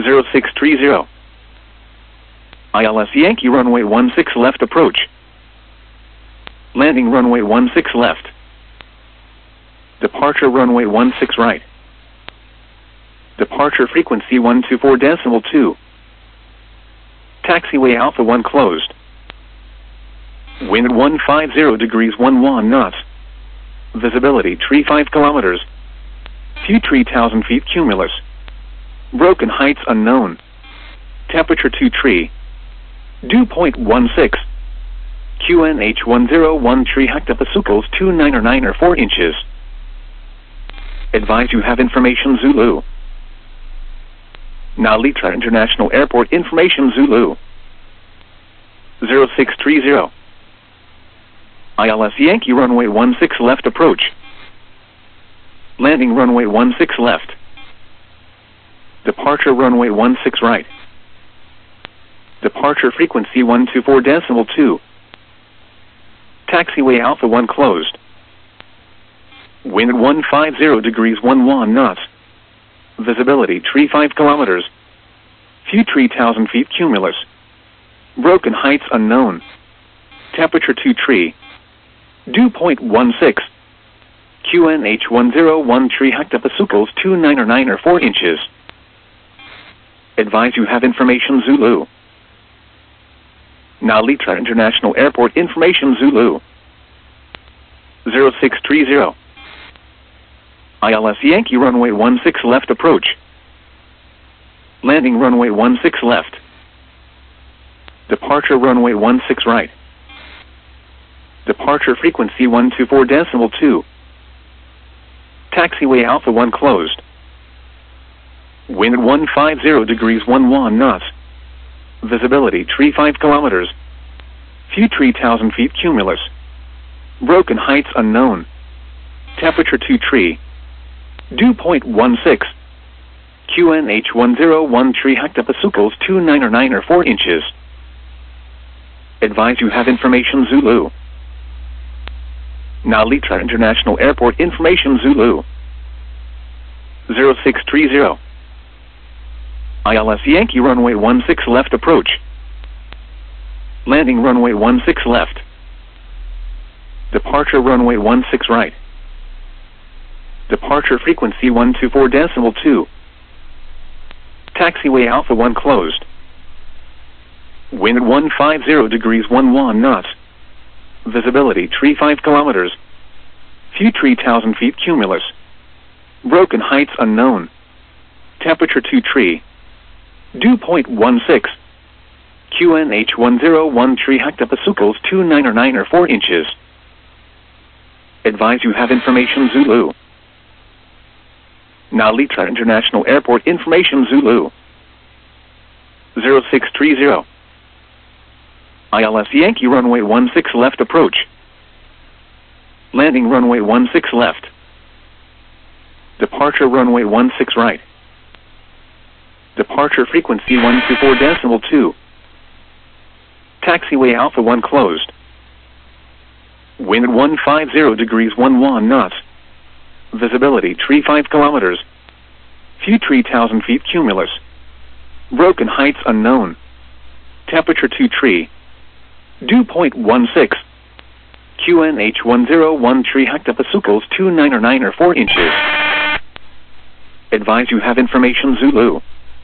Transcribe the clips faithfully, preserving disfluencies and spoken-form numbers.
zero six three zero. I L S Yankee runway one six left approach. Landing runway one six left. Departure runway one six right. Departure frequency one two four decimal two. Taxiway Alpha one closed. Wind one five zero degrees one one knots. Visibility three five kilometers. View three thousand feet cumulus. Broken heights unknown. Temperature two tree. Dew point one six. Q N H one zero one three hectopascals two nine or nine or four inches. Advise you have information Zulu. Narita International Airport information Zulu. zero six three zero. I L S Yankee runway one six left approach. Landing runway one six left. Departure runway one six right. Departure frequency one two four decimal two. Taxiway Alpha one closed. Wind one five zero degrees one one knots. Visibility three five kilometers. View three thousand feet cumulus. Broken heights unknown. Temperature two tree. Dew point one six. Q N H one zero one three hectopascals two nine or nine or four inches. Advise you have information Zulu. Narita International Airport information Zulu. zero six three zero. I L S Yankee runway one six left approach. Landing runway one six left. Departure runway one six right. Departure frequency one two four decimal two. Taxiway Alpha one closed. Wind one five zero degrees one one knots. Visibility three five kilometers. View three thousand feet cumulus. Broken heights unknown. Temperature two tree. Dew point one six. Q N H one zero one three hectopascals two nine or nine or four inches. Advise you have information Zulu. Narita International Airport information Zulu. zero six three zero. I L S Yankee runway one six left approach. Landing runway one six left. Departure runway one six right. Departure frequency one two four decimal two. Taxiway Alpha one closed. Wind one five zero degrees one one knots. Visibility three five kilometers. View three thousand feet cumulus. Broken heights unknown. Temperature two tree. Dew point one six. Q N H one zero one three hectopascals two nine or nine or four inches. Advise you have information Zulu. Narita International Airport information Zulu. zero six three zero. I L S Yankee runway one six left approach. Landing runway one six left. Departure runway one six right. Departure frequency one two four decimal two. Taxiway Alpha one closed. Wind one five zero degrees one one knots. Visibility three five kilometers. View three thousand feet cumulus. Broken heights unknown. Temperature two tree. Dew point one six. Q N H one zero one three hectopascals two nine or nine or four inches. Advise you have information Zulu.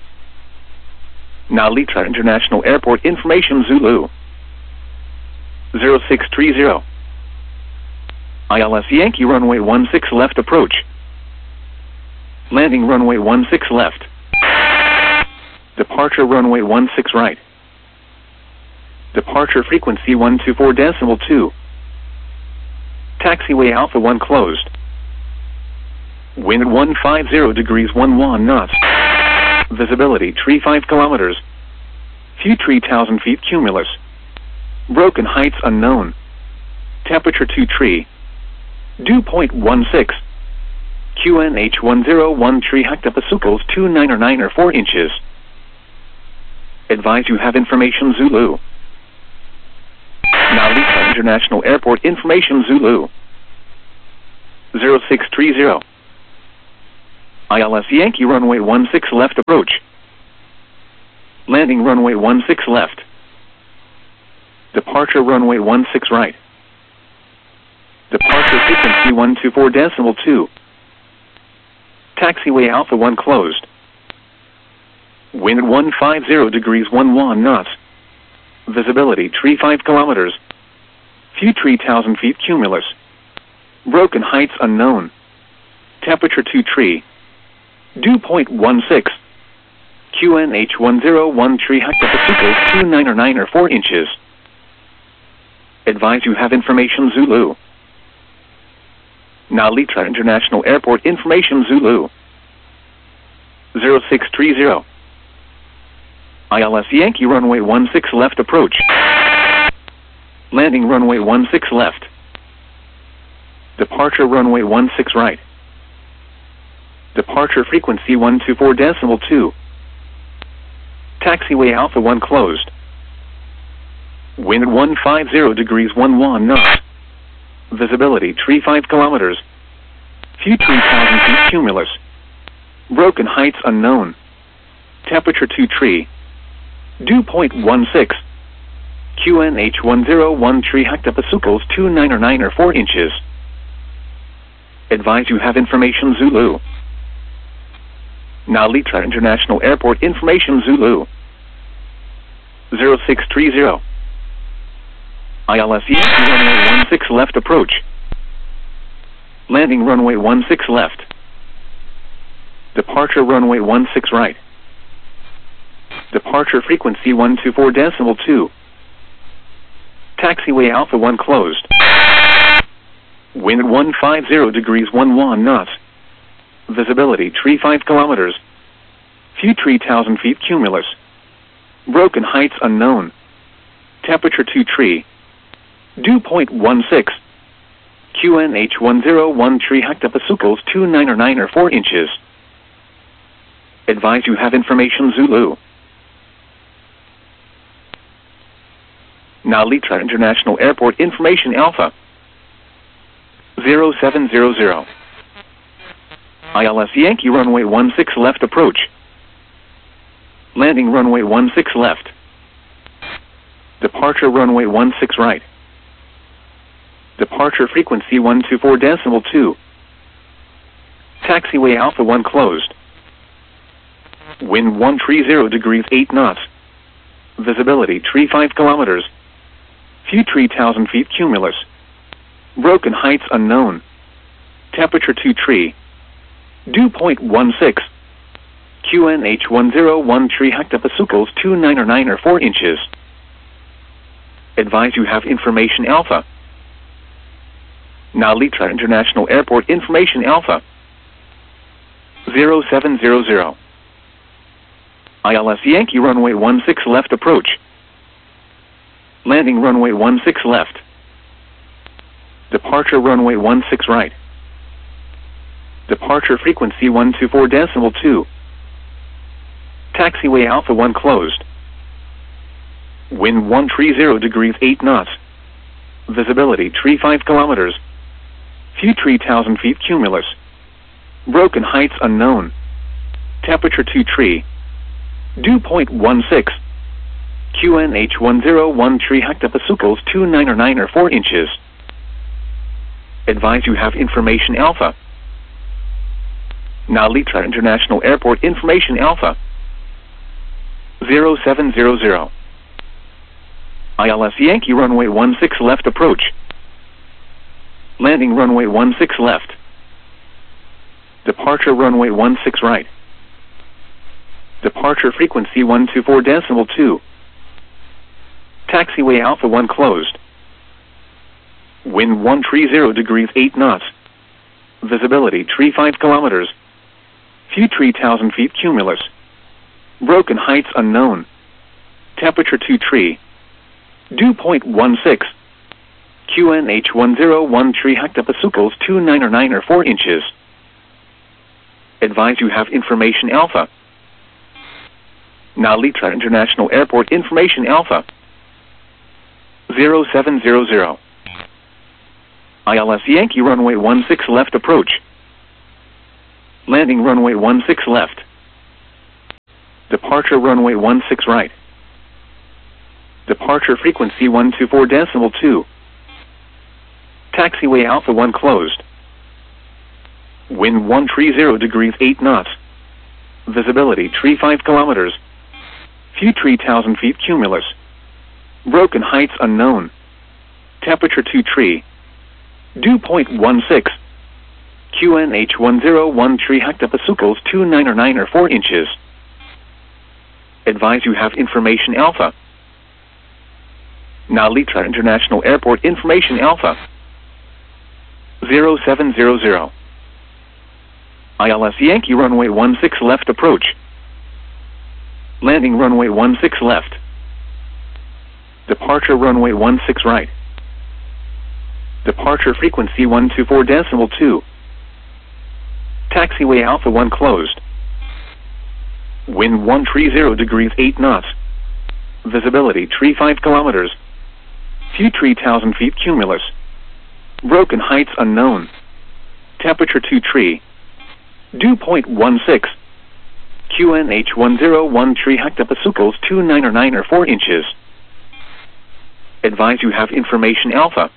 Narita International Airport information Zulu. zero six three zero. I L S Yankee runway one six left approach. Landing runway one six left. Departure runway one six right. Departure frequency one two four decimal two. Taxiway Alpha one closed. Wind one five zero degrees one one knots. Visibility three five kilometers. View three thousand feet cumulus. Broken heights unknown. Temperature two tree. Dew point one six. Q N H one zero one three hectopascals two nine or nine or four inches. Advise you have information Zulu. Narita International Airport information Zulu. zero six three zero. I L S Yankee runway one six left approach. Landing runway one six left. Departure runway one six right. Departure frequency one two four decimal two. Taxiway Alpha one closed. Wind one five zero degrees one one knots. Visibility tree five kilometers. Few three thousand feet cumulus. Broken heights unknown. Temperature two tree. Dew point one six. Q N H one zero one tree hectopascals two nine or nine or four inches. Advise you have information Zulu. Nalitra International Airport information Zulu. zero six three zero. I L S Yankee runway one six left approach. Landing runway one six left. Departure runway one six right. Departure frequency one two four decimal two. Taxiway Alpha one closed. Wind one five zero degrees one one knots. Visibility tree five kilometers. Few three thousand feet cumulus. Broken heights unknown. Temperature two tree. Dew point one six. Q N H one zero one tree hectopascals two nine or nine or four inches. Advise you have information Zulu. Nalitra International Airport information Zulu. zero six three zero. I L S Yankee runway one six left approach. Landing runway one six left. Departure runway one six right. Departure frequency one two four decimal two. Taxiway Alpha one closed. Wind one five zero degrees one one knots. Visibility tree five kilometers. Few three thousand feet cumulus. Broken heights unknown. Temperature two tree. Dew point one six. Q N H one zero one tree hectopascals two nine or nine or four inches. Advise you have information Zulu. Nalitra International Airport information Alpha. zero seven zero zero. I L S Yankee runway one six left approach. Landing runway one six left. Departure runway one six right. Departure frequency one two four decimal two. Taxiway Alpha one closed. Wind one three zero degrees eight knots. Visibility tree five kilometers. Few three thousand feet cumulus. Broken heights unknown. Temperature two tree. Dew point one six. Q N H one zero one tree hectopascals two nine or nine or four inches. Advise you have information Alpha. Nalitra International Airport information Alpha. zero seven zero zero. I L S Yankee runway one six left approach. Landing runway one six left. Departure runway one six right. Departure frequency one two four decimal two. Taxiway Alpha one closed. Wind one three zero degrees eight knots. Visibility tree five kilometers. Few three thousand feet cumulus. Broken heights unknown. Temperature two tree. Dew point one six. Q N H one zero one tree hectopascals two nine or nine or four inches. Advise you have information Alpha. Nalitra International Airport information Alpha. zero seven zero zero. I L S Yankee runway one six left approach. Landing runway one six left. Departure runway one six right. Departure frequency one two four decimal two. Taxiway Alpha one closed. Wind one three zero degrees eight knots. Visibility tree five kilometers. Few three thousand feet cumulus. Broken heights unknown. Temperature two tree. Dew point one six. Q N H one zero one tree hectopascals two nine or nine or four inches. Advise you have information Alpha. Nalitra International Airport information Alpha. zero seven zero zero. I L S Yankee runway one six left approach. Landing runway one six left. Departure runway one six right. Departure frequency one two four decimal two. Taxiway Alpha one closed. Wind one three zero degrees eight knots. Visibility three five kilometers. Few three thousand feet cumulus. Broken heights unknown. Temperature two tree. Dew point one six. Q N H one zero one three hectopascals two nine or nine or four inches. Advise you have information Alpha. Nalitra International Airport information Alpha. zero seven zero zero. I L S Yankee runway one six left approach. Landing runway one six left. Departure runway one six right. Departure frequency one two four decimal two. Taxiway Alpha one closed. Wind one three zero degrees eight knots. Visibility three five kilometers. Few three thousand feet cumulus. Broken heights unknown. Temperature two tree. Dew point one six. Q N H one zero one three hectopascals two nine or nine or four inches. Advise you have information Alpha.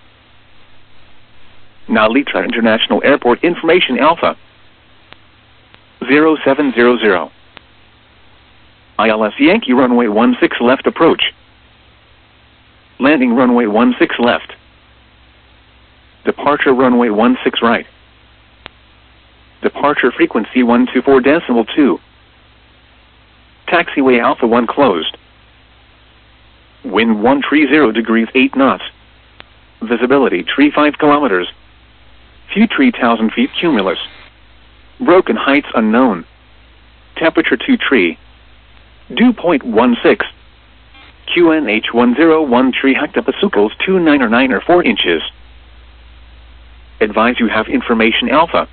Nalitra International Airport information Alpha. zero seven zero zero. I L S Yankee runway one six left approach. Landing runway one six left. Departure runway one six right. Departure frequency one two four decimal two. Taxiway Alpha one closed. Wind one three zero degrees eight knots. Visibility three five kilometers. Few three thousand feet cumulus. Broken heights unknown. Temperature two tree. Dew point one six. Q N H one zero one three hectopascals two nine or nine or four inches. Advise you have information Alpha.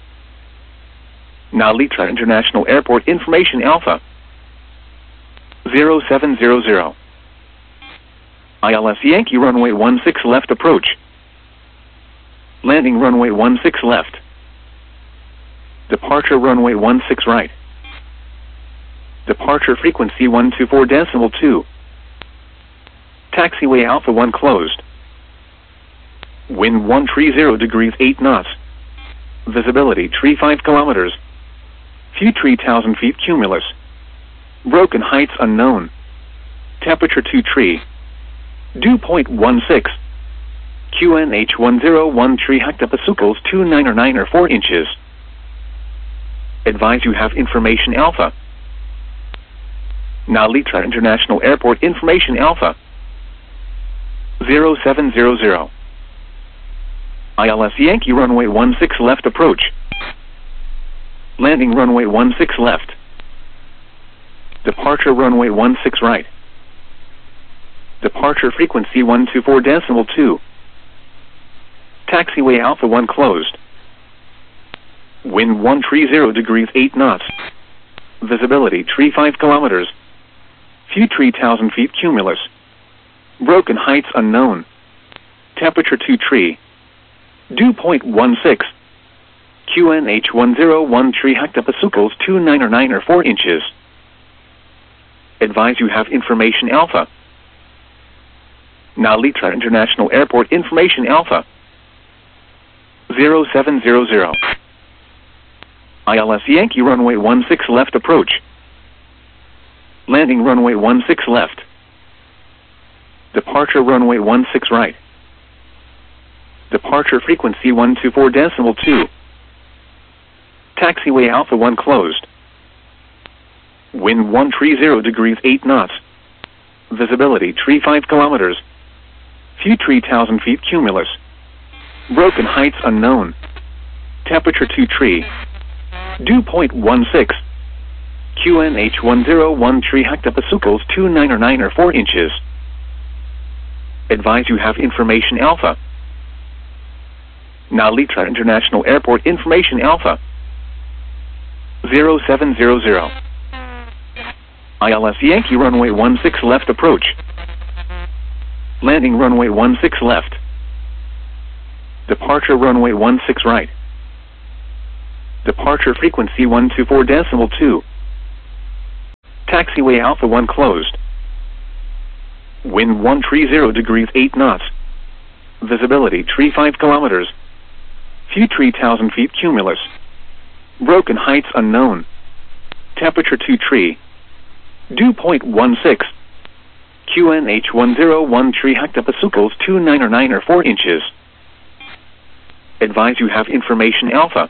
Nalitra International Airport information Alpha. zero seven zero zero. I L S Yankee runway one six left approach. Landing runway one six left. Departure runway one six right. Departure frequency one two four decimal two. Taxiway Alpha one closed. Wind one three zero degrees eight knots. Visibility three five kilometers. Few three thousand feet cumulus. Broken heights unknown. Temperature two tree. Dew point one six. Q N H one zero one three hectopascals two nine or nine or four inches. Advise you have information Alpha. Nalitra International Airport information Alpha. zero seven zero zero. I L S Yankee runway one six left approach. Landing runway one six left. Departure runway one six right. Departure frequency one two four decimal two. Taxiway Alpha one closed. Wind one three zero degrees eight knots. Visibility three five kilometers. Few three thousand feet cumulus. Broken heights unknown. Temperature two tree. Dew point one six. Q N H one zero one three hectopascals two nine or nine or four inches. Advise you have information Alpha. Nalitra International Airport information Alpha. zero seven zero zero. I L S Yankee runway one six left approach. Landing runway one six left. Departure runway one six right. Departure frequency one two four decimal two. Taxiway Alpha one closed. Wind one three zero degrees eight knots. Visibility three five kilometers. Few three thousand feet cumulus. Broken heights unknown. Temperature two tree. Dew point one six. Q N H one zero one three hectopascals two nine or nine or four inches. Advise you have information Alpha. Nalitra International Airport information Alpha. zero seven zero zero. I L S Yankee runway one six left approach. Landing runway one six left. Departure runway one six right. Departure frequency one two four decimal two. Taxiway Alpha one closed. Wind one three zero degrees eight knots. Visibility three five kilometers. Few three thousand feet cumulus. Broken heights unknown. Temperature two three. Dew point one six. Q N H one zero one three hectopascals two nine or nine or four inches. Advise you have information Alpha.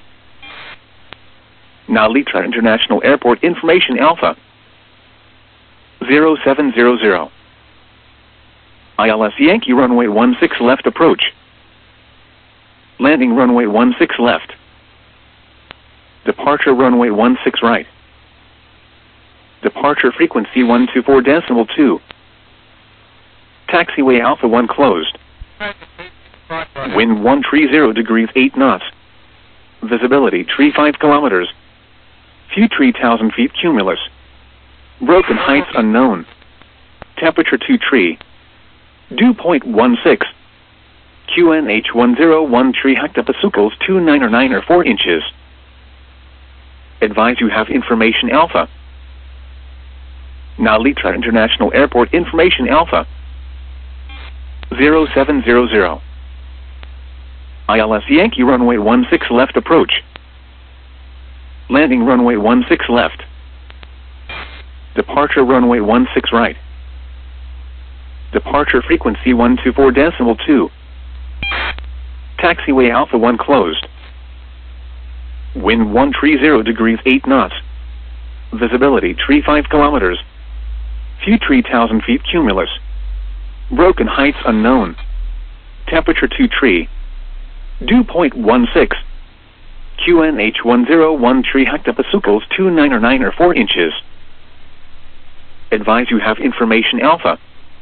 Now Litra International Airport information Alpha. zero seven zero zero. I L S Yankee runway one six left approach. Landing runway one six left. Departure runway one six right. Departure frequency one two four decimal two. Taxiway Alpha one closed. Wind one three zero degrees eight knots. Visibility three five kilometers. Few three thousand feet cumulus. Broken heights unknown. Temperature two three. Dew point one six. Q N H one zero one three hectopascals two nine or nine or four inches. Advise you have information Alpha. Now Litra International Airport information Alpha. zero seven zero zero. I L S Yankee runway one six left approach. Landing runway one six left. Departure runway one six right. Departure frequency one two four decimal two. Taxiway Alpha one closed. Wind one three zero degrees eight knots. Visibility three five kilometers. Few three thousand feet cumulus. Broken heights unknown. Temperature two three. Dew point one six. Q N H one zero one three hectopascals two nine or nine or four inches. Advise you have information Alpha.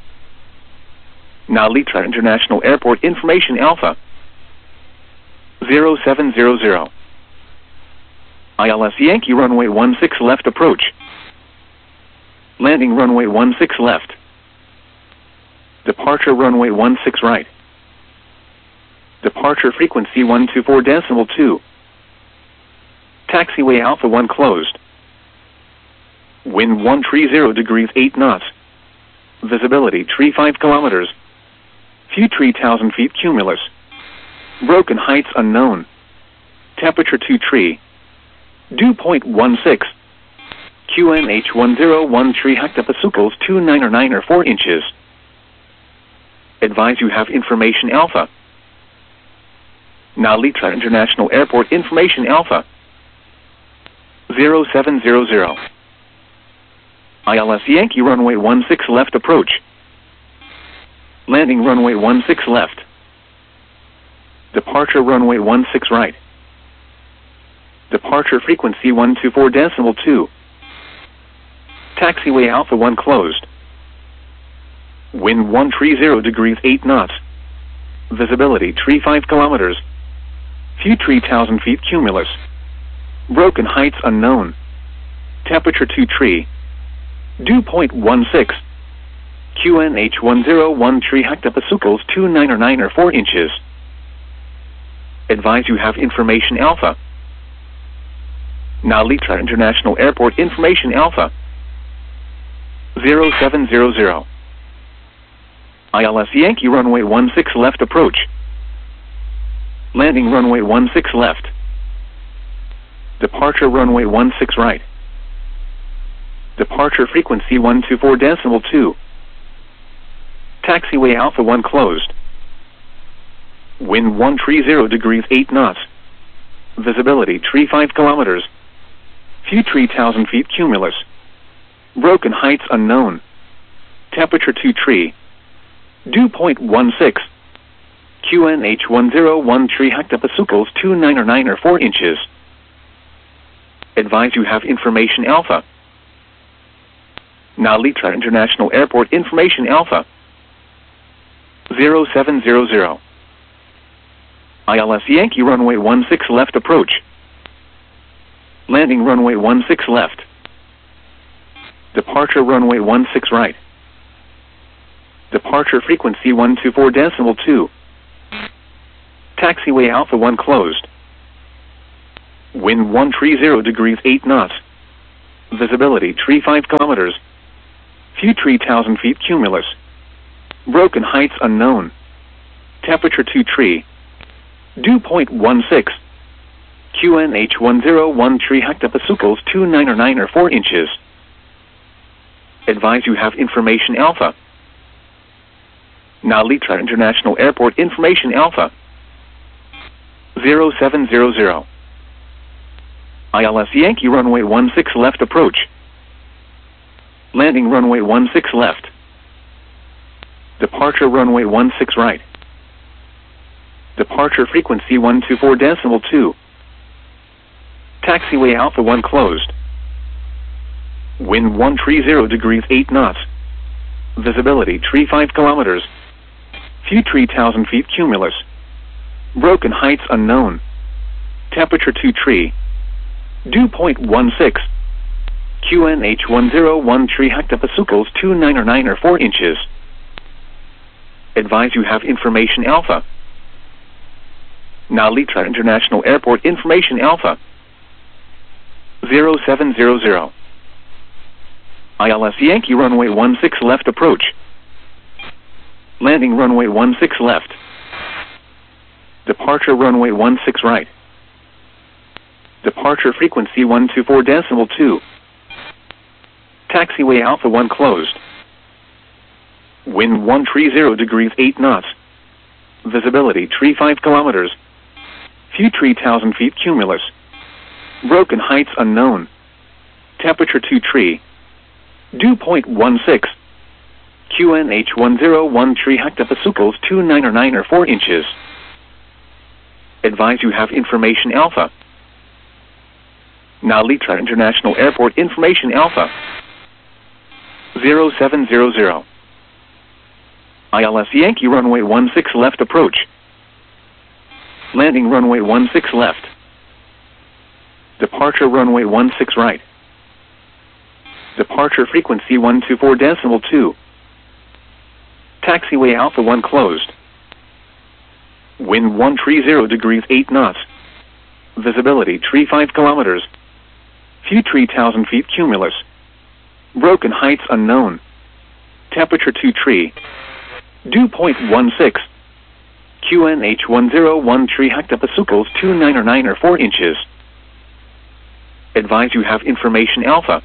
Now Litra International Airport information Alpha. zero seven zero zero. I L S Yankee runway one six left approach. Landing runway one six left. Departure runway one six right. Departure frequency one two four decimal two. Taxiway Alpha one closed. Wind one three zero degrees eight knots. Visibility three five kilometers. Few three thousand feet cumulus. Broken heights unknown. Temperature two three. Dew point one six. Q N H one zero one three hectopascals two nine or nine or four inches. Advise you have information Alpha. Now Litra International Airport information Alpha. zero seven zero zero. I L S Yankee runway one six left approach. Landing runway one six left. Departure runway one six right. Departure frequency one two four decimal two. Taxiway Alpha one closed. Wind one three zero degrees eight knots. Visibility three five kilometers. Few three thousand feet cumulus. Broken heights unknown. Temperature two three. Dew point one six. Q N H one zero one three hectopascals two nine or nine or four inches. Advise you have information Alpha. Now Litra International Airport information Alpha. zero seven zero zero. I L S Yankee runway one six left approach. Landing runway one six left. Departure runway one six right. Departure frequency one two four decimal two. Taxiway Alpha one closed. Wind one three zero degrees eight knots. Visibility three five kilometers. Few three thousand feet cumulus. Broken heights unknown. Temperature two three. Dew point one six. Q N H one zero one three hectopascals two nine or nine or four inches. Advise you have information Alpha. Now Litra International Airport information Alpha. zero seven zero zero. I L S Yankee runway one six left approach. Landing runway one six left. Departure runway one six right. Departure frequency one two four decimal two. Taxiway Alpha one closed. Wind one three zero degrees eight knots. Visibility tree five kilometers. View tree one thousand feet cumulus. Broken heights unknown. Temperature two tree. Dew point one six. Q N H one zero one tree hectopascals two nine or nine or four inches. Advise you have information alpha. Nalitra International Airport information alpha. zero seven zero zero. I L S Yankee runway one six left approach. Landing runway one six left. Departure runway one six right. Departure frequency one two four decimal two. Taxiway Alpha one closed. Wind one three zero degrees eight knots. Visibility tree five kilometers. View tree one thousand feet cumulus. Broken heights unknown. Temperature two tree. Dew point one six. Q N H one zero one tree hectopascals two nine or nine or four inches. Advise you have information alpha. Nalitra International Airport information alpha. zero seven zero zero. I L S Yankee runway one six left approach. Landing runway one six left. Departure runway one six right. Departure frequency one two four decimal two. Taxiway Alpha one closed. Wind one three zero degrees eight knots. Visibility tree five kilometers. View tree one thousand feet cumulus. Broken heights unknown. Temperature two tree. Dew point one six. Q N H one zero one tree hectopascals two nine or nine or four inches. Advise you have information alpha. Nalitra International Airport information alpha. zero seven zero zero. I L S Yankee runway one six left approach. Landing runway one six left. Departure runway one six right. Departure frequency one two four decimal two. Taxiway Alpha one closed. Wind one three zero degrees eight knots. Visibility tree five kilometers. View tree one thousand feet cumulus. Broken heights unknown. Temperature two tree. Dew point one six. Q N H one zero one tree hectopascals two nine or nine or four inches. Advise you have information alpha.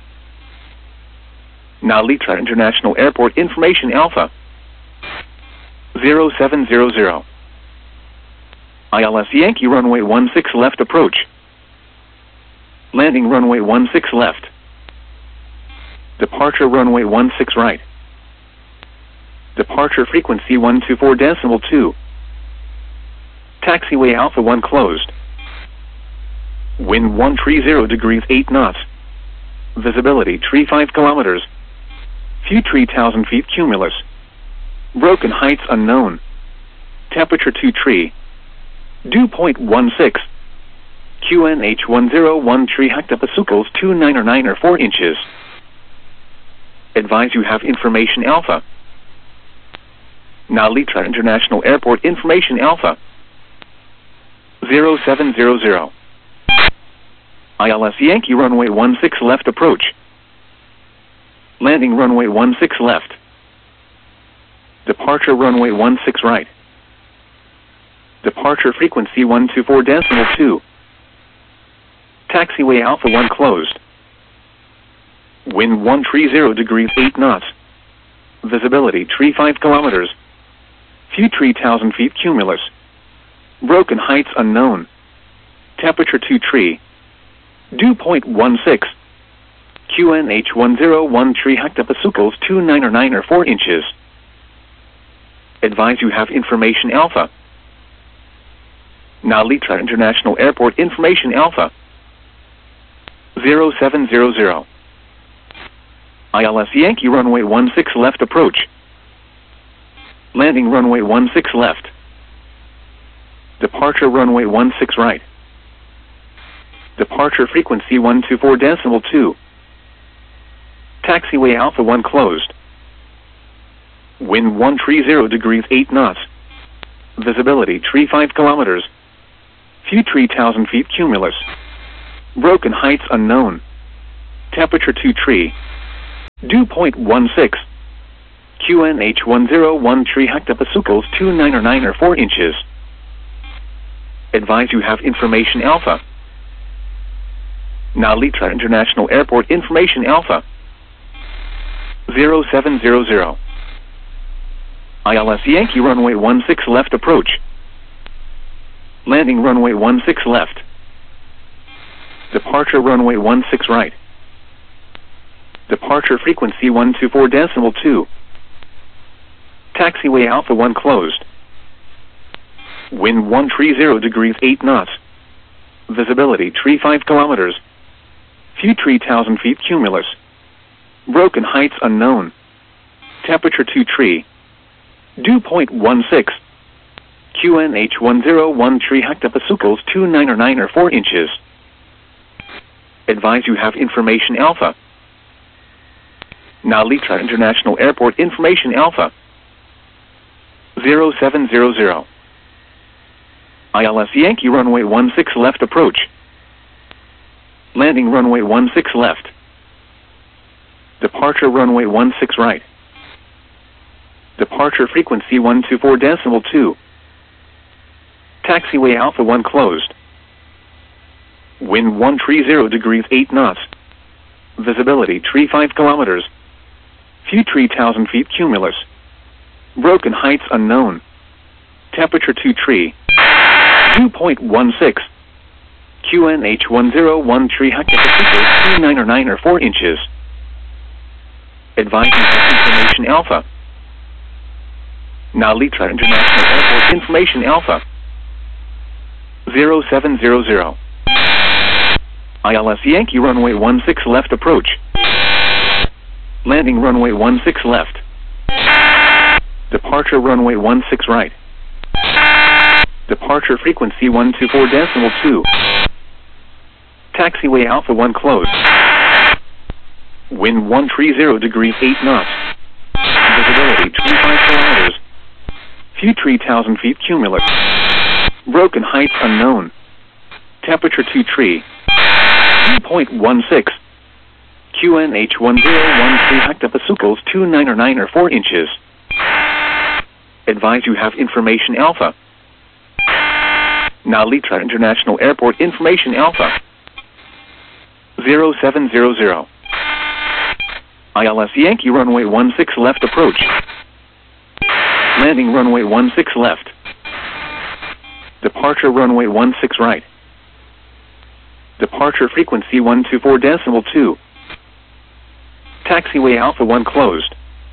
Nalitra International Airport information alpha. zero seven zero zero. I L S Yankee runway one six left approach. Landing runway one six left. Departure runway one six right. Departure frequency one two four decimal two. Taxiway Alpha one closed. Wind one three zero degrees eight knots. Visibility tree five kilometers. View tree one thousand feet cumulus. Broken heights unknown. Temperature two tree. Dew point one six. Q N H one zero one tree hectopascals two nine or nine or four inches. Advise you have information alpha. Nalitra International Airport information alpha. zero seven zero zero. I L S Yankee runway one six left approach. Landing runway one six left. Departure runway one six right. Departure frequency one two four decimal two. Taxiway Alpha one closed. Wind one three zero degrees eight knots. Visibility tree five kilometers. View tree one thousand feet cumulus. Broken heights unknown. Temperature two tree. Dew point one six. Q N H one zero one tree hectopascals two nine or nine or four inches. Advise you have information alpha. Nalitra International Airport information alpha. zero seven zero zero. I L S Yankee runway one six left approach. Landing runway one six left. Departure runway one six right. Departure frequency one two four decimal two. Taxiway Alpha one closed. Wind one three zero degrees eight knots. Visibility tree five kilometers. View tree one thousand feet cumulus. Broken heights unknown. Temperature two tree. Dew point one six. Q N H one zero one tree hectopascals two nine or nine or four inches. Advise you have information alpha. Now Litra International Airport information alpha. zero seven zero zero. I L S Yankee runway one six left approach. Landing runway one six left. Departure runway one six right. Departure frequency one two four decimal two. Taxiway Alpha one closed. Wind one three zero degrees eight knots. Visibility three five kilometers. Few three thousand feet cumulus. Broken heights unknown. Temperature two tree. Dew point one six. Q N H one zero one tree hectopascals two nine or nine or four inches. Advise you have information alpha. Now Litra International Airport information alpha. zero seven zero zero. I L S Yankee runway one six left approach. Landing runway one six left. Departure runway one six right. Departure frequency one two four decimal two. Taxiway Alpha one closed. Wind one three zero degrees eight knots. Visibility three five kilometers. Few three thousand feet cumulus. Broken heights unknown. Temperature two tree. Dew point one six. Q N H one zero one tree hectopascals two nine or nine or four inches. Advising information alpha. Now Litra International Airport information alpha. zero seven zero zero. I L S Yankee runway one six left approach. Landing runway one six left. Departure runway one six right. Departure frequency one two four decimal two. Taxiway Alpha one closed. Wind one three zero degrees eight knots. Visibility twenty-five kilometers. Few three thousand feet cumulus. Broken heights unknown. Temperature two tree. Dew point one six. Q N H one zero one three hectopascals two nine or nine or four inches. Advise you have information alpha. Now Litra International Airport information alpha. zero seven zero zero. I L S Yankee runway one six left approach. Landing runway one six left. Departure runway one six right. Departure frequency one two four decimal two. Taxiway Alpha one closed.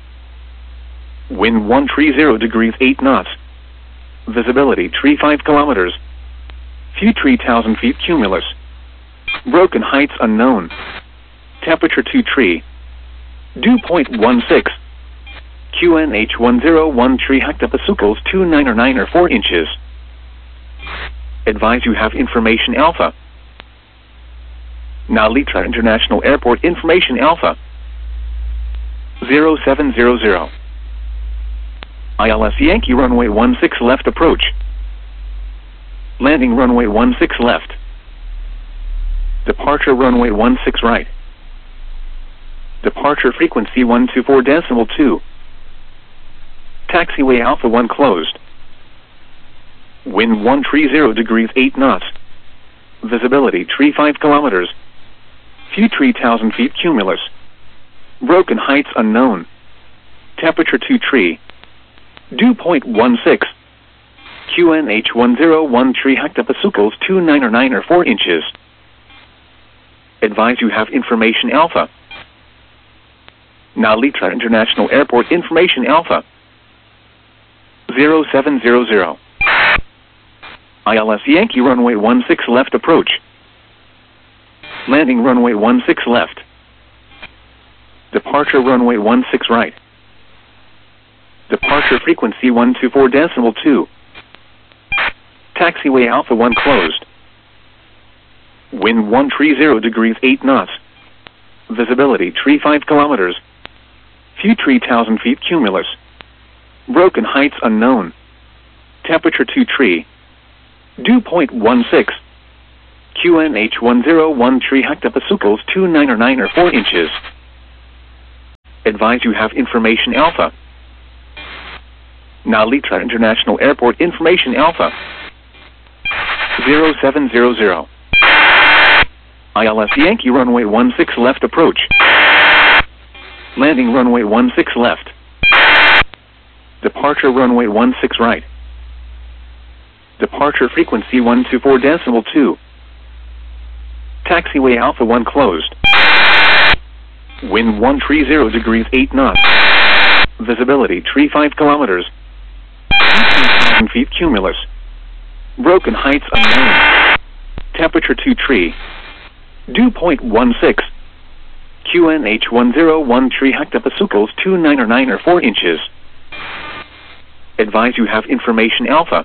Wind one three zero degrees eight knots. Visibility three five kilometers. Few three thousand feet cumulus. Broken heights unknown. Temperature two tree. Dew point one six. Q N H one zero one tree hectopascals two nine or nine or four inches. Advise you have information alpha. Now Litra International Airport information alpha. zero seven zero zero. I L S Yankee runway one six left approach. Landing runway one six left. Departure runway one six right. Departure frequency one two four decimal two. Taxiway Alpha one closed. Wind one three zero degrees eight knots. Visibility three five kilometers. Few three thousand feet cumulus. Broken heights unknown. Temperature two tree. Dew point one six. Q N H one zero one tree hectopascals two nine or nine or four inches. Advise you have information alpha. Now Litra International Airport information alpha. zero seven zero zero. I L S Yankee runway one six left approach. Landing runway one six left. Departure runway one six right. Departure frequency one two four decimal two. Taxiway Alpha one closed. Wind one three zero degrees eight knots. Visibility three five kilometers. Few three thousand feet cumulus. Broken heights unknown. Temperature two tree. Dew point one six. Q N H one zero one three hectopascals two nine nine or four inches. Advise you have information alpha. Nalitra International Airport information alpha. zero seven zero zero. I L S Yankee runway one six left approach. Landing runway one six left. Departure runway one six right. Departure frequency one two four decimal two. Taxiway Alpha one closed. Wind one three zero degrees eight knots. Visibility three five kilometers. Thousand feet cumulus. Broken heights unknown. Temperature two three. Dew point one six. Q N H one zero one three hectopascals two nine nine or four inches. Advise you have information alpha.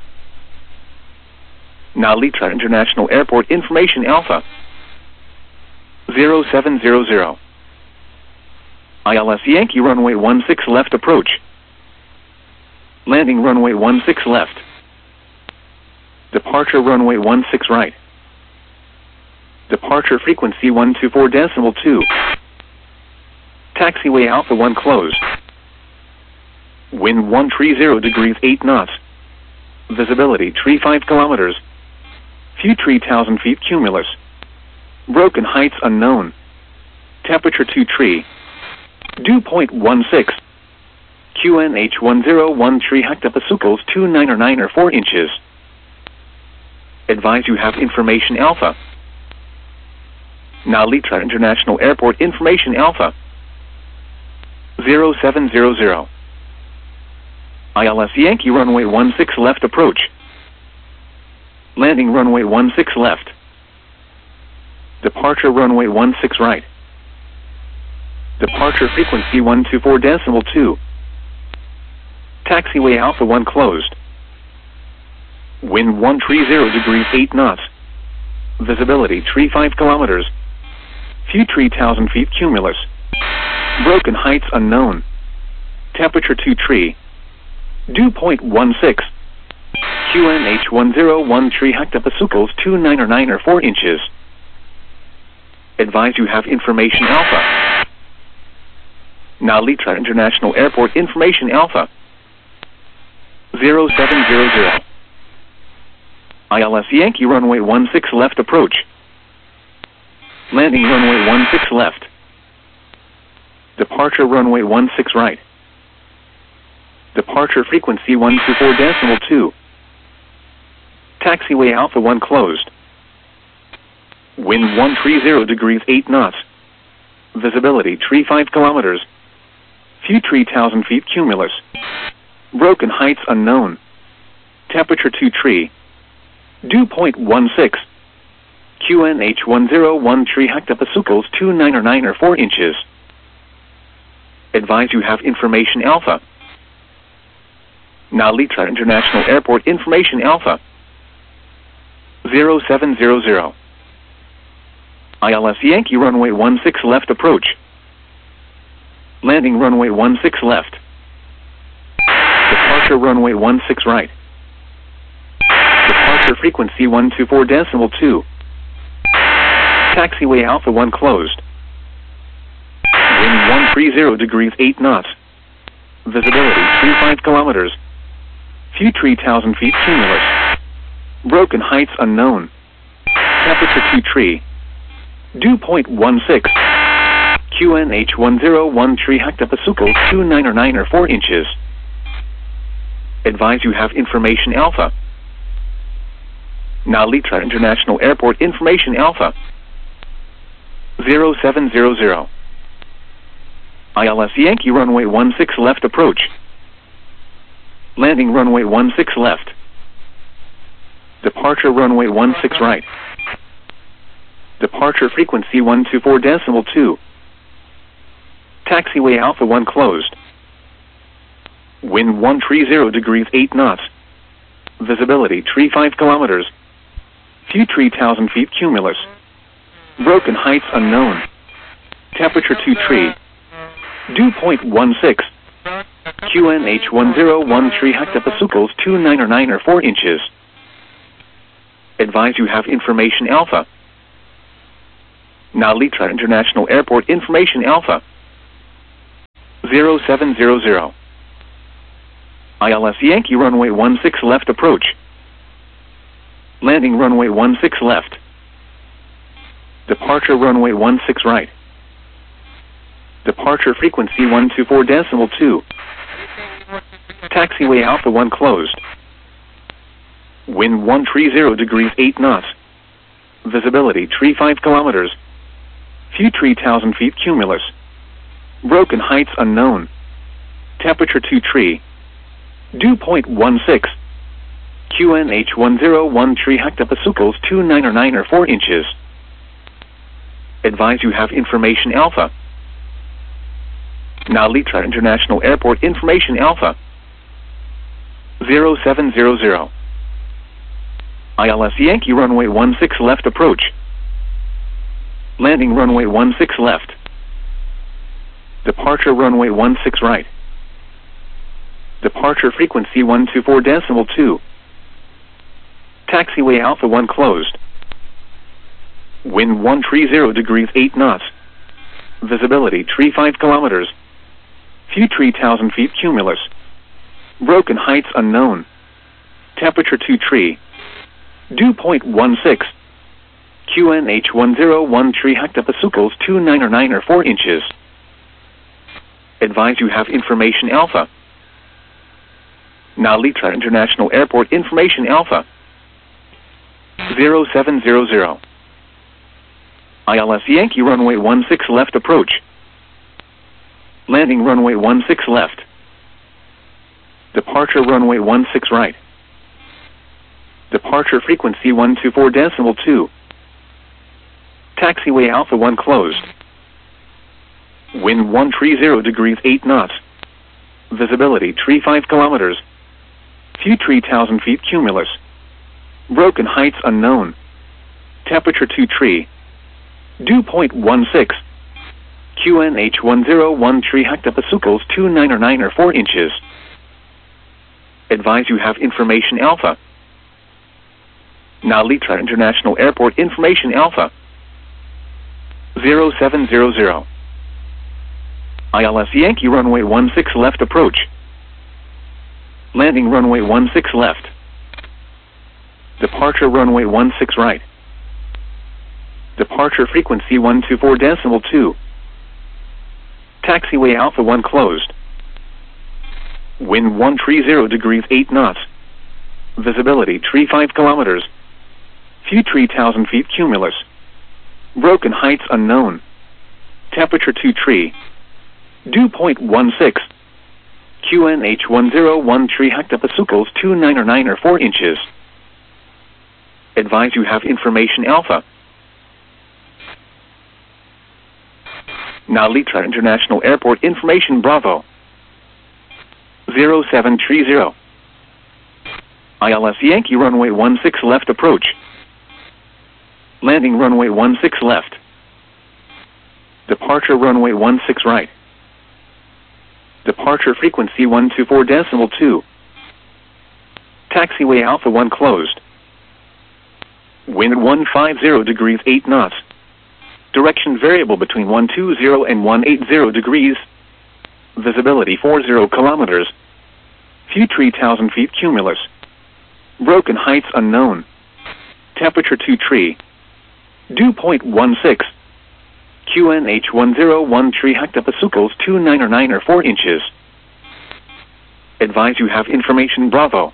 Nalitra International Airport information alpha. zero seven zero zero. I L S Yankee runway one six left approach. Landing runway one six left. Departure runway one six right. Departure frequency one two four decimal two. Taxiway Alpha one closed. Wind one three zero degrees eight knots. Visibility three five kilometers. Few three thousand feet cumulus. Broken heights unknown. Temperature two three. Dew point one six. Q N H one zero one three hectopascals two nine nine or four inches. Advise you have information alpha. Nalitra International Airport information alpha. zero seven zero zero. I L S Yankee runway one six left approach. Landing runway one six left. Departure runway one six right. Departure frequency one two four decimal two. Taxiway Alpha one closed. Wind one three zero degrees eight knots. Visibility three five kilometers. Few three thousand feet cumulus. Broken heights unknown. Temperature two three. Dew point one six. Q N H one zero one three hectopascals two nine nine or four inches. Advise you have information alpha. Nalitra International Airport information alpha. zero seven zero zero. I L S Yankee runway one six left approach. Landing runway one six left. Departure runway one six right. Departure frequency one two four decimal two. Taxiway Alpha one closed. Wind one three zero degrees eight knots. Visibility three five kilometers. Few three thousand feet cumulus. Broken heights unknown. Temperature two three. Dew point one six. Q N H one zero one three hectopascals two nine nine or four inches. Advise you have information alpha. Nalitra International Airport information alpha. zero seven zero zero. I L S Yankee runway one six left approach. Landing runway one six left. Departure runway one six right. Departure frequency one two four decimal two. Taxiway Alpha one closed. Wind one three zero degrees eight knots. Visibility three five kilometers. Few three thousand feet cumulus. Broken heights unknown. Temperature two three. Dew point one six. Q N H one zero one three hectopascals two nine nine or four inches. Advise you have information alpha. Nalitra International Airport information alpha. zero seven zero zero. I L S Yankee runway one six left approach. Landing runway one six left. Departure runway one six right. Departure frequency one two four decimal two. Taxiway Alpha one closed. Wind one three zero degrees eight knots. Visibility three five kilometers. Few three thousand feet cumulus. Broken heights unknown. Temperature two three. Dew point one six. Q N H one zero one three hectopascals two nine nine or four inches. Advise you have information alpha. Nalitra International Airport information Alpha zero seven zero zero. I L S Yankee runway one six left approach. Landing runway one six left. Departure runway one six right. Departure frequency one two four decimal two. Taxiway Alpha one closed. Wind one three zero degrees eight knots. Visibility three five kilometers. Few three thousand feet cumulus. Broken heights unknown. Temperature two three. Dew point one six. Q N H one zero one three hectopascals two nine or nine or four inches. Advise you have information Alpha. Nalitra International Airport information Alpha zero seven zero zero. I L S Yankee runway one six left approach. Landing runway one six left. Departure runway one six right. Departure frequency one two four decimal two. Taxiway Alpha one closed. Wind one three zero degrees eight knots. Visibility three five kilometers. Few three thousand feet cumulus. Broken heights unknown. Temperature two three. Dew point one six. Q N H one zero one three hectopascals two nine or nine or four inches. Advise you have information Alpha. Nalitra International Airport information Alpha zero seven zero zero. I L S Yankee runway one six left approach. Landing runway one six left. Departure runway one six right. Departure frequency one two four decimal two. Taxiway Alpha one closed. Wind one three zero degrees eight knots. Visibility three five kilometers. Few three thousand feet cumulus. Broken heights unknown. Temperature two three. Dew point one six. Q N H one zero one three hectopascals two nine or nine or four inches. Advise you have information Alpha. Nalitra International Airport information Alpha zero seven zero zero. I L S Yankee runway one six left approach. Landing runway one six left. Departure runway one six right. Departure frequency one two four decimal two. Taxiway Alpha one closed. Wind one three zero degrees eight knots. Visibility three five kilometers. Few three thousand feet cumulus. Broken heights unknown. Temperature two three. Dew point one six. Q N H one zero one three hectopascals two nine or nine or four inches. Advise you have information Alpha. Nalitra International Airport information Bravo zero seven three zero. I L S Yankee runway one six left approach. Landing runway one six left. Departure runway one six right. Departure frequency one two four decimal two. Taxiway Alpha one closed. Wind one five zero degrees eight knots. Direction variable between one two zero and one eight zero degrees. Visibility four zero kilometers. Few three thousand feet cumulus. Broken heights unknown. Temperature two three. Dew point one six. Q N H one zero one three hectopascals two nine or nine or four inches. Advise you have information Bravo.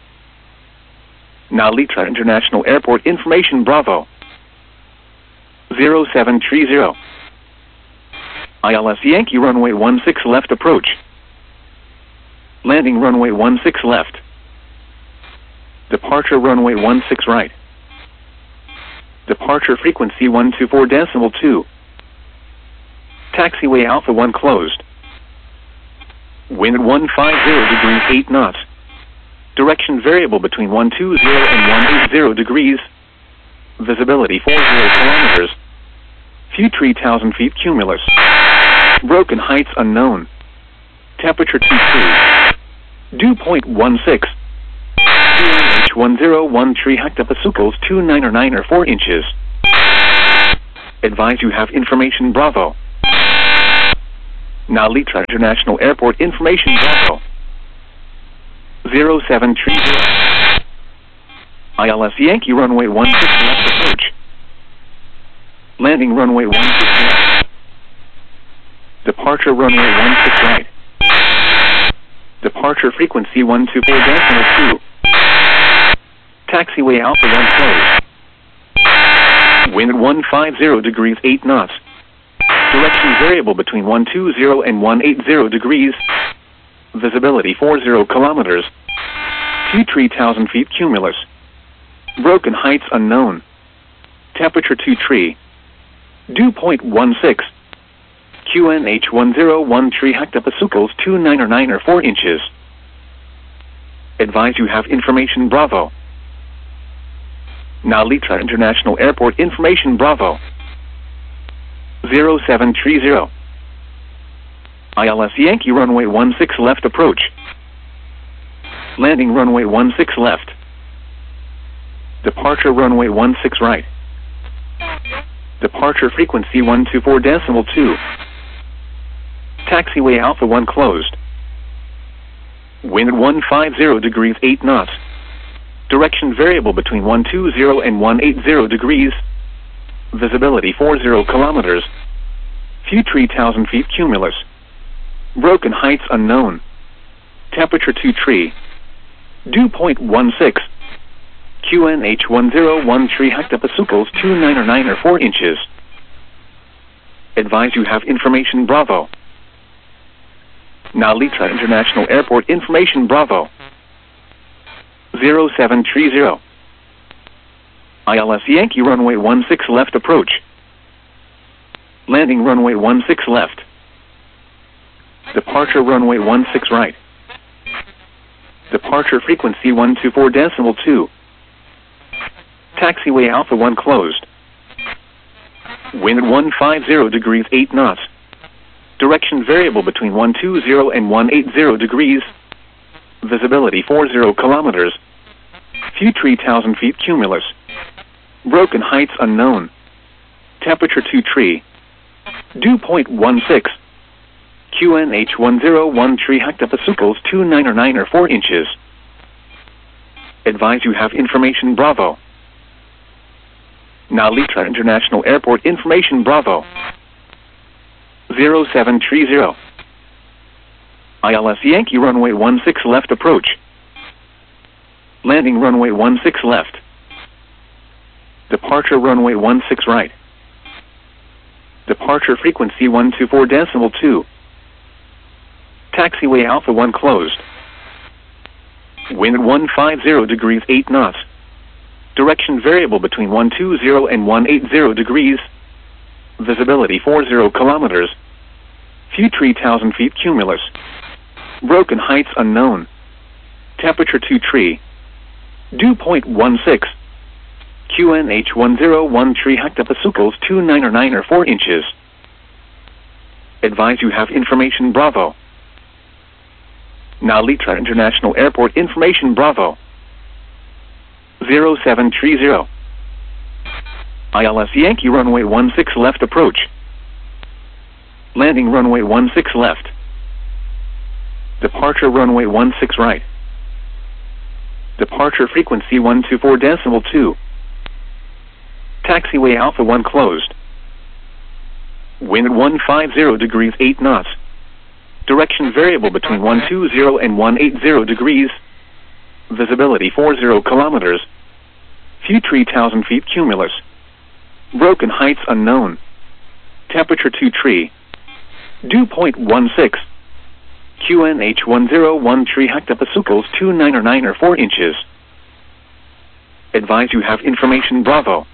Nalitra International Airport information Bravo zero seven three zero. I L S Yankee runway one six left approach. Landing runway one six left. Departure runway one six right. Departure frequency one two four decimal two. Taxiway Alpha one closed. Wind one five zero degrees eight knots. Direction variable between one two zero and one eight zero degrees. Visibility four zero kilometers. Few three thousand feet cumulus. Broken heights unknown. Temperature two two. Dew point one six. Q N H one zero one three hectopascals two nine or nine or four inches. Advise you have information Bravo. Nalitra International Airport information Bravo. zero seven three zero. I L S Yankee runway one six left approach. Landing runway one six left. Departure runway one six right. Departure frequency one two four decimal two. Taxiway Alpha one closed. Wind one five zero degrees eight knots. Direction variable between one two zero and one eight zero degrees. Visibility forty kilometers. View three thousand feet cumulus. Broken heights unknown. Temperature two tree. Dew point one six. Q N H one zero one three hectopascals two nine or nine or four inches. Advise you have information Bravo. Nalitra International Airport information Bravo. zero seven three zero. I L S Yankee runway one six left approach. Landing runway one six left. Departure runway one six right. Departure frequency one two four decimal two. Taxiway Alpha one closed. Wind one five zero degrees eight knots. Direction variable between one two zero and one eight zero degrees. Visibility forty kilometers. View three thousand feet cumulus. Broken heights unknown. Temperature two tree. Dew point one six. Q N H one zero one three hectopascals two nine or nine or four inches. Advise you have information Bravo. Nalitra International Airport information Bravo. zero seven three zero. I L S Yankee runway one six left approach. Landing runway one six left. Departure runway one six right. Departure frequency one two four decimal two. Taxiway Alpha one closed. Wind one five zero degrees eight knots. Direction variable between one two zero and one eight zero degrees. Visibility forty kilometers. View three thousand feet cumulus. Broken heights unknown. Temperature two tree. Dew point one six. Q N H one zero one three hectopascals two nine or nine or four inches. Advise you have information Bravo. Nalitra International Airport information Bravo. zero seven three zero. I L S Yankee runway one six left approach. Landing runway one six left. Departure runway one six right. Departure frequency one two four decimal two. Taxiway Alpha one closed. Wind one five zero degrees eight knots. Direction variable between one two zero and one eight zero degrees. Visibility forty kilometers. View three thousand feet cumulus. Broken heights unknown. Temperature two tree. Dew point one six. Q N H one zero one three hectopascals two nine or nine or four inches. Advise you have information Bravo. Nalitra International Airport information Bravo. zero seven three zero. I L S Yankee runway one six left approach. Landing runway one six left. Departure runway one six right. Departure frequency one two four decimal two. Taxiway Alpha one closed. Wind one five zero degrees eight knots. Direction variable between one two zero and one eight zero degrees. Visibility forty kilometers. View three thousand feet cumulus. Broken heights unknown. Temperature two tree. Dew point one six. Q N H one zero one three hectopascals two nine or nine or four inches. Advise you have information Bravo.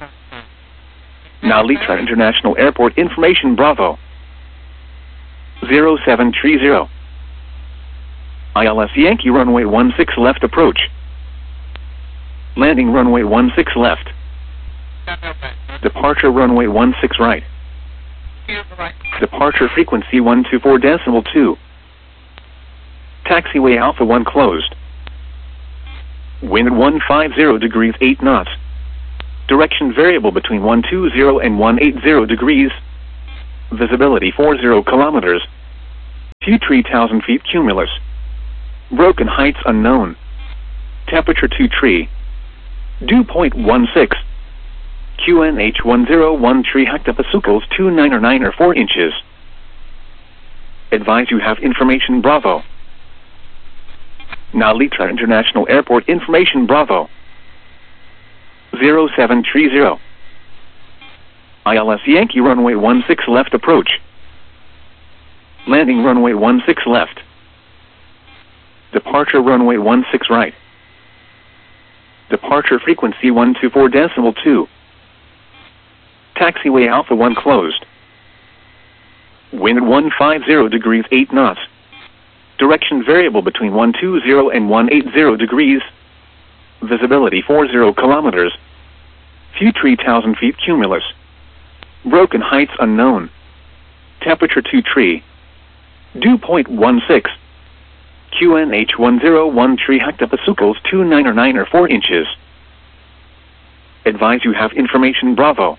Nalitra International Airport information Bravo. zero seven three zero. I L S Yankee runway one six left approach. Landing runway one six left. Departure runway one six right. Departure frequency one two four decimal two. Taxiway Alpha one closed. Wind one five zero degrees eight knots. Direction variable between one two zero and one eight zero degrees. Visibility forty kilometers. Few three thousand feet cumulus. Broken heights unknown. Temperature two tree. Dew point one six. Q N H one zero one three hectopascals two nine or nine or four inches. Advise you have information Bravo. Nalitra International Airport information Bravo. zero seven three zero. I L S Yankee runway one six left approach. Landing runway one six left. Departure runway one six right. Departure frequency one two four decimal two. Taxiway Alpha one closed. Wind one five zero degrees eight knots. Direction variable between one two zero and one eight zero degrees. Visibility forty kilometers. Few three thousand feet cumulus. Broken heights unknown. Temperature two tree. Dew point one six. Q N H one zero one three hectopascals two nine or nine or four inches. Advise you have information Bravo.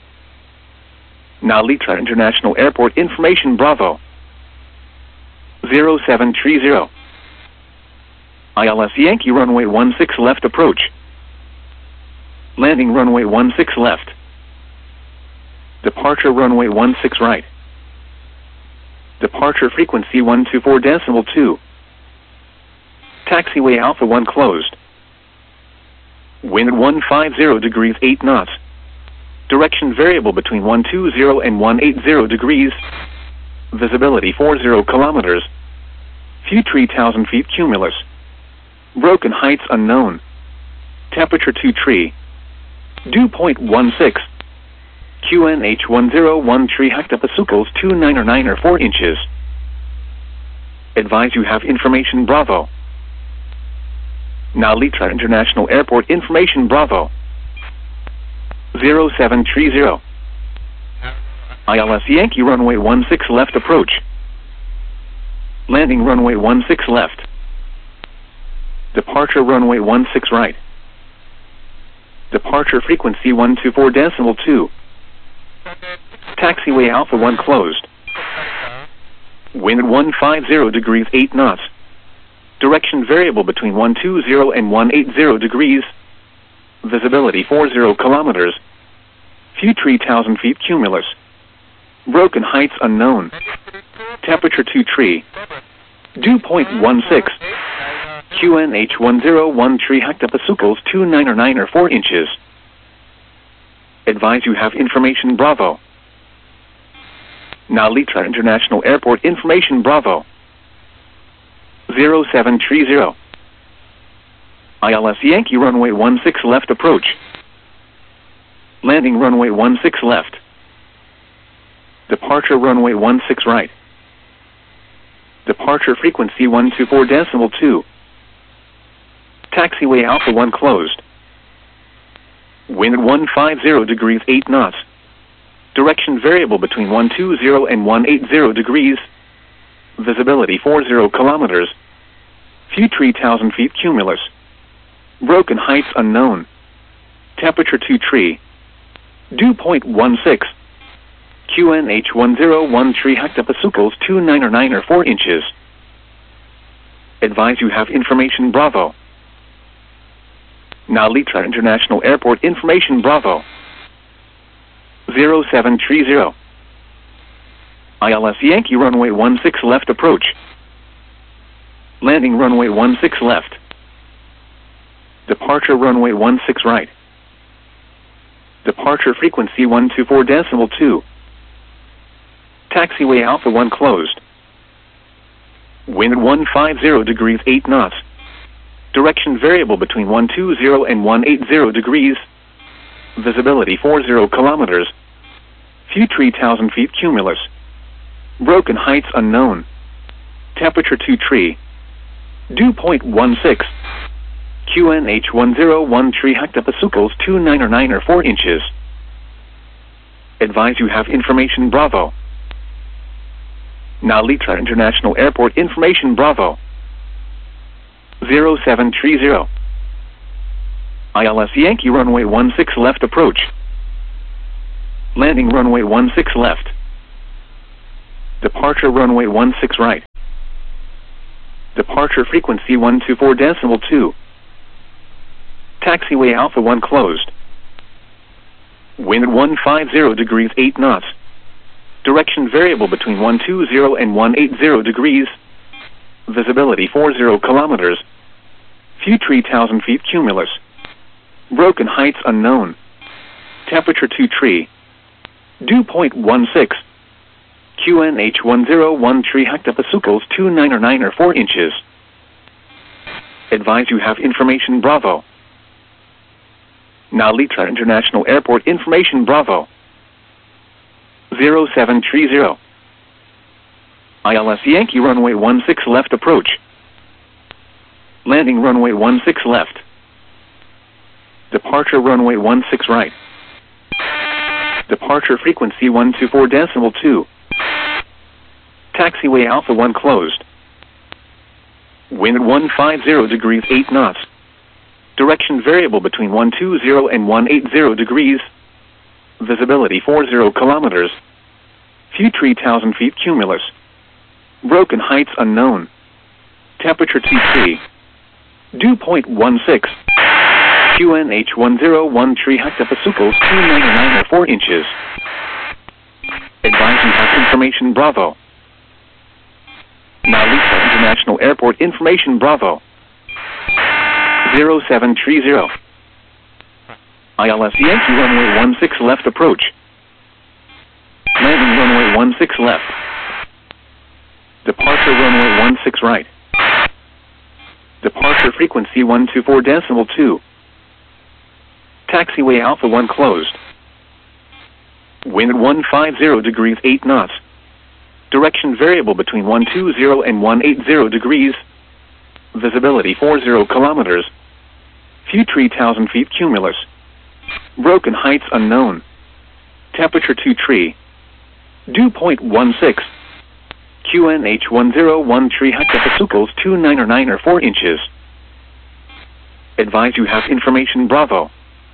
Nalitra International Airport information Bravo. zero seven three zero. I L S Yankee runway one six left approach. Landing runway one six left. Departure runway one six right. Departure frequency one two four decimal two. Taxiway Alpha one closed. Wind one five zero degrees eight knots. Direction variable between one two zero and one eight zero degrees. Visibility forty kilometers. Few three thousand feet cumulus. Broken heights unknown. Temperature two tree. Dew point one six. Q N H one zero one three hectopascals two nine or nine or four inches. Advise you have information Bravo. Nalitra International Airport information Bravo. zero seven three zero. I L S Yankee runway one six left approach. Landing runway one six left. Departure runway one six right. Departure frequency one two four decimal two. Taxiway Alpha one closed. Wind one five zero degrees eight knots. Direction variable between one two zero and one eight zero degrees. Visibility forty kilometers. Few three thousand feet cumulus. Broken heights unknown. Temperature two tree. Dew point one six. Q N H one zero one three hectopascals two nine or nine or four inches. Advise you have information Bravo. Nalitra International Airport information Bravo. zero seven three zero. I L S Yankee runway one six left approach. Landing runway one six left. Departure runway one six right. Departure frequency one two four decimal two. Taxiway Alpha one closed. Wind one five zero degrees eight knots. Direction variable between one two zero and one eight zero degrees. Visibility forty kilometers. Few three thousand feet cumulus. Broken heights unknown. Temperature two tree. Dew point one six. Q N H one zero one three hectopascals two nine or nine or four inches. Advise you have information Bravo. Nalitra International Airport information Bravo. zero seven three zero. I L S Yankee runway one six left approach. Landing runway one six left. Departure runway one six right. Departure frequency one two four decimal two. Taxiway Alpha one closed. Wind one five zero degrees eight knots. Direction variable between one two zero and one eight zero degrees. Visibility forty kilometers. Few three thousand feet cumulus. Broken heights unknown. Temperature two tree. Dew point one six. Q N H one zero one three hectopascals two nine or nine or four inches. Advise you have information Bravo. Nalitra International Airport information Bravo. zero seven three zero. I L S Yankee runway one six left approach. Landing runway one six left. Departure runway one six right. Departure frequency one two four decimal two. Taxiway Alpha one closed. Wind one five zero degrees eight knots. Direction variable between one two zero and one eight zero degrees. Visibility forty kilometers. Few three thousand feet cumulus. Broken heights unknown. Temperature two tree. Dew point one six. Q N H one zero one three hectopascals two nine or nine or four inches. Advise you have information Bravo. Nalitra International Airport information Bravo. zero seven three zero. I L S Yankee runway one six left approach. Landing runway one six left. Departure runway one six right. Departure frequency one two four decimal two. Taxiway Alpha one closed. Wind one five zero degrees eight knots. Direction variable between one two zero and one eight zero degrees. Visibility forty kilometers. Few three thousand feet cumulus. Broken heights unknown. Temperature two tree. Dew point one six. Q N H one zero one three hectopascals two nine or nine or four inches. Advise you have information Bravo. Nalitra International Airport information Bravo. zero seven three zero. I L S Yankee runway one six left approach. Landing runway one six left. Departure runway one six right. Departure frequency one two four decimal two. Taxiway Alpha one closed. Wind one five zero degrees eight knots. Direction variable between one two zero and one eight zero degrees. Visibility forty kilometers. Few three thousand feet cumulus. Broken heights unknown. Temperature two tree. Dew point one six. Q N H one zero one three hectopascals two nine or nine or four inches. Advise you have information Bravo.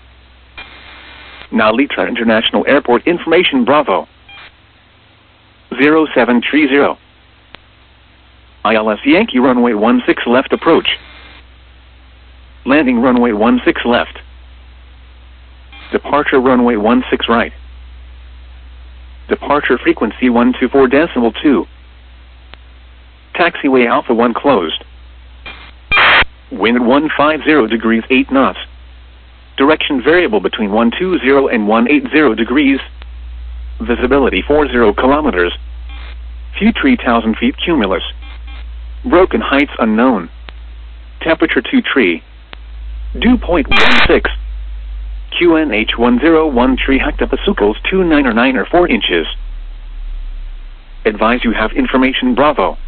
Nalitra International Airport information Bravo. zero seven three zero. I L S Yankee runway one six left approach. Landing runway one six left. Departure runway one six right. Departure frequency one two four decimal two. Taxiway Alpha one closed. Wind one five zero degrees eight knots. Direction variable between one two zero and one eight zero degrees. Visibility forty kilometers. Few three thousand feet cumulus. Broken heights unknown. Temperature two tree. Dew point one six. Q N H one zero one three hectopascals two nine or nine or four inches. Advise you have information Bravo.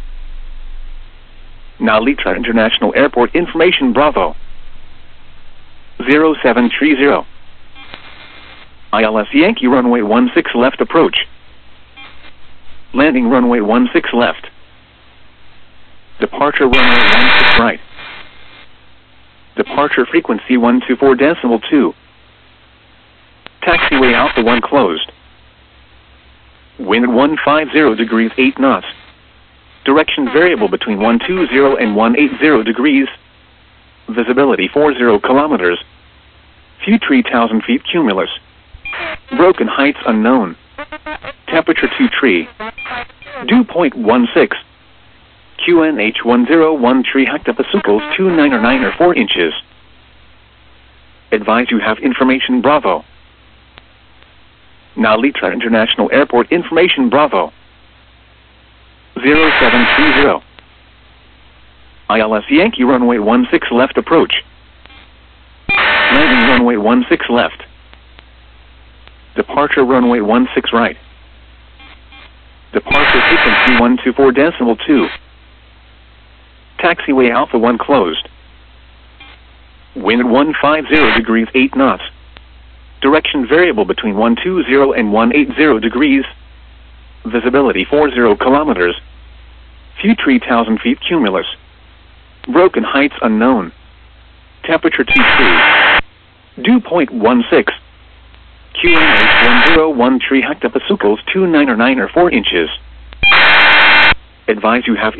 Nalitra International Airport information Bravo. zero seven three zero. I L S Yankee runway one six left approach. Landing runway one six left. Departure runway one six right. Departure frequency one two four decimal two. Taxiway Alpha one closed. Wind one five zero degrees eight knots. Direction variable between one two zero and one eight zero degrees. Visibility forty kilometers. Few three thousand feet cumulus. Broken heights unknown. Temperature two tree. Dew point one six. Q N H one zero one three hectopascals two nine or nine or four inches. Advise you have information Bravo. Nalitra International Airport information Bravo. zero seven three zero. I L S Yankee runway one six left approach. Landing runway one six left. Departure runway one six right. Departure frequency one two four decimal two. Taxiway Alpha one closed. Wind one five zero degrees eight knots. Direction variable between one two zero and one eight zero degrees. Visibility forty kilometers. Few three thousand feet cumulus. Broken heights unknown. Temperature two tree. Dew point one six. Q N H one zero one three hectopascals two nine or nine or four inches. Advise you have